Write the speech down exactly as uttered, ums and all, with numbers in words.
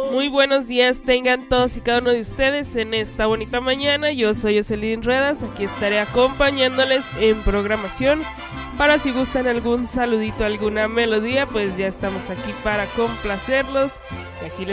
Muy buenos días tengan todos y cada uno de ustedes en esta bonita mañana. Yo soy Jocelyn Ruedas, aquí estaré acompañándoles en programación. Para si gustan algún saludito, alguna melodía, pues ya estamos aquí para complacerlos. Y aquí